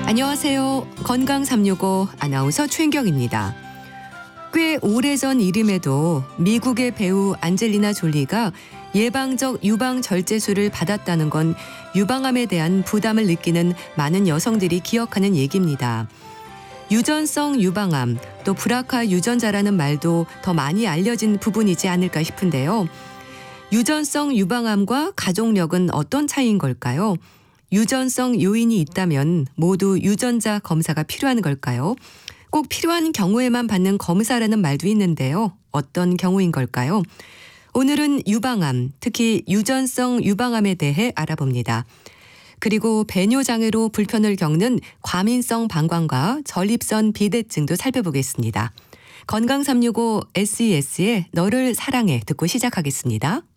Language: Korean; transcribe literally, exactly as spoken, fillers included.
안녕하세요. 건강 삼육오 아나운서 최인경입니다. 꽤 오래전 이름에도 미국의 배우 안젤리나 졸리가 예방적 유방 절제술을 받았다는 건 유방암에 대한 부담을 느끼는 많은 여성들이 기억하는 얘기입니다. 유전성 유방암, 또 브라카 유전자라는 말도 더 많이 알려진 부분이지 않을까 싶은데요. 유전성 유방암과 가족력은 어떤 차이인 걸까요? 유전성 요인이 있다면 모두 유전자 검사가 필요한 걸까요? 꼭 필요한 경우에만 받는 검사라는 말도 있는데요. 어떤 경우인 걸까요? 오늘은 유방암, 특히 유전성 유방암에 대해 알아봅니다. 그리고 배뇨장애로 불편을 겪는 과민성 방광과 전립선 비대증도 살펴보겠습니다. 건강 삼육오 에스이에스의 너를 사랑해 듣고 시작하겠습니다.